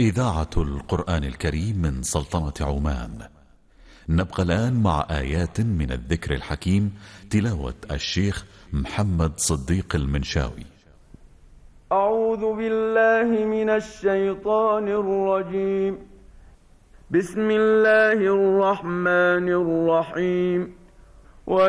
إذاعة القرآن الكريم من سلطنة عمان. نبقى الآن مع آيات من الذكر الحكيم، تلاوة الشيخ محمد صديق المنشاوي. أعوذ بالله من الشيطان الرجيم. بسم الله الرحمن الرحيم.